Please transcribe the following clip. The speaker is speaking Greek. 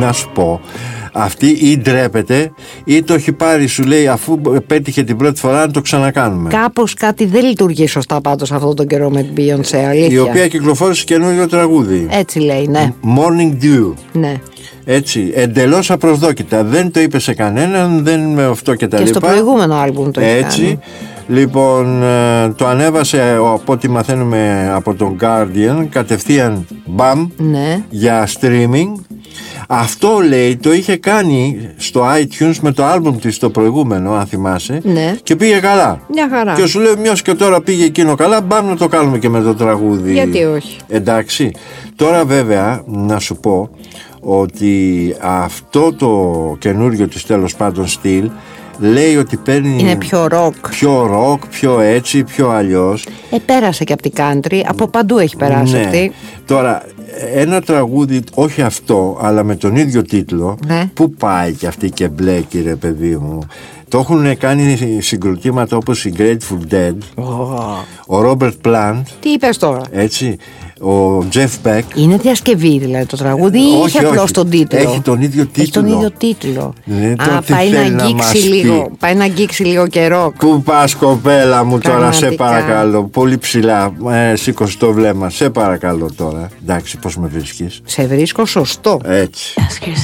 να σου πω, αυτή ή ντρέπεται ή το έχει πάρει, σου λέει, αφού πέτυχε την πρώτη φορά, να το ξανακάνουμε. Κάπως κάτι δεν λειτουργεί σωστά πάντως αυτόν τον καιρό με την Beyoncé, αλήθεια. Η οποία κυκλοφόρησε καινούριο τραγούδι. Έτσι λέει, ναι. Morning Dew. Ναι. Έτσι, εντελώς απροσδόκητα. Δεν το είπε σε κανέναν, δεν με αυτό και τα λοιπά. Και στο προηγούμενο άλμπουμ το έχει κάνει. Λοιπόν, το ανέβασε, από ό,τι μαθαίνουμε από τον Guardian, κατευθείαν μπαμ, ναι, για streaming. Αυτό, λέει, το είχε κάνει στο iTunes με το άλμπουμ της το προηγούμενο, αν θυμάσαι, ναι, και πήγε καλά. Μια χαρά. Και σου λέει, μιας και τώρα πήγε εκείνο καλά, μπαμ, να το κάνουμε και με το τραγούδι. Γιατί όχι. Εντάξει. Τώρα βέβαια να σου πω ότι αυτό το καινούριο της, τέλος πάντων, στυλ, λέει ότι παίρνει. Είναι πιο ροκ. Πιο ροκ, πιο έτσι, πιο αλλιώς. Πέρασε και από την country, από παντού έχει περάσει, ναι, αυτή. Τώρα, ένα τραγούδι, όχι αυτό, αλλά με τον ίδιο τίτλο, ναι, που πάει και αυτή και μπλέκει, ρε παιδί μου. Το έχουν κάνει συγκροτήματα όπως οι Grateful Dead, ο Robert Plant. Τι είπες τώρα? Έτσι, ο Jeff Beck. Είναι διασκευή δηλαδή το τραγούδι ή έχει απλώς τον τίτλο? Έχει τον ίδιο τίτλο. Έχει τον ίδιο τίτλο. Πάει να αγγίξει λίγο. Πάει να αγγίξει λίγο και ροκ. Πού πας, κοπέλα μου, τώρα, σε παρακαλώ. Πολύ ψηλά. Σήκωσε το βλέμμα. Σε παρακαλώ τώρα. Εντάξει, πώς με βρίσκεις? Σε βρίσκω σωστό. Έτσι.